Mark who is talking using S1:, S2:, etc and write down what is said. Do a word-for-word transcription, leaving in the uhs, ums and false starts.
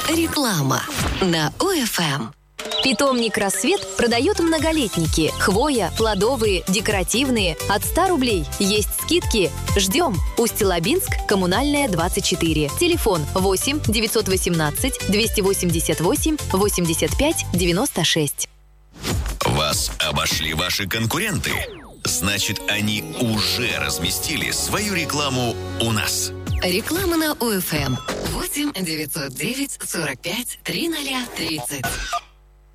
S1: Реклама на ОФМ.
S2: Питомник «Рассвет» продает многолетники. Хвоя, плодовые, декоративные. От ста рублей. Есть скидки. Ждем. Усть-Лабинск, Коммунальная, двадцать четыре. Телефон восемь девятьсот восемнадцать двести восемьдесят восемь восемьдесят пять девяносто шесть.
S3: Вас обошли ваши конкуренты? Значит, они уже разместили свою рекламу у нас.
S1: Реклама на ОФМ. восемь девятьсот девять сорок пять тридцать тридцать.